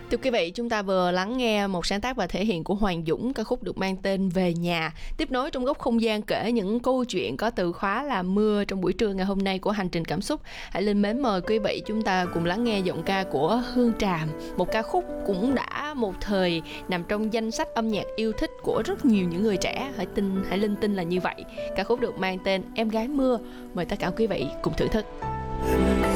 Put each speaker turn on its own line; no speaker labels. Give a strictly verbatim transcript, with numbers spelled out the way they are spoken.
Thưa quý vị, chúng ta vừa lắng nghe một sáng tác và thể hiện của Hoàng Dũng, ca khúc được mang tên Về Nhà. Tiếp nối trong góc không gian kể những câu chuyện có từ khóa là mưa trong buổi trưa ngày hôm nay của Hành trình cảm xúc. Hãy Linh mến mời quý vị chúng ta cùng lắng nghe giọng ca của Hương Tràm, một ca khúc cũng đã một thời nằm trong danh sách âm nhạc yêu thích của rất nhiều những người trẻ. Hãy tin, hãy Linh tin là như vậy. Ca khúc được mang tên Em Gái Mưa. Mời tất cả quý vị cùng thưởng thức.